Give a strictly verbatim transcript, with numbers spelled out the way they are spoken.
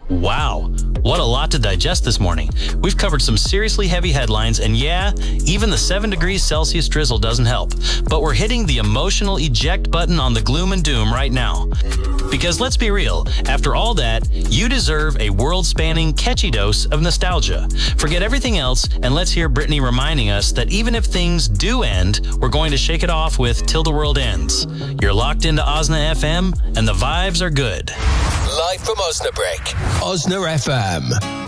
Wow, what a lot to digest this morning. We've covered some seriously heavy headlines, and yeah, even the seven degrees Celsius drizzle doesn't help. But we're hitting the emotional eject button on the gloom and doom right now. Because let's be real, after all that, you deserve a world-spanning, catchy dose of nostalgia. Forget everything else, and let's hear Brittany reminding us that even if things do end, we're going to shake it off with Till the World Ends. You're locked into Osna F M, and the vibes are good. Live from Osnabrück, Osna F M.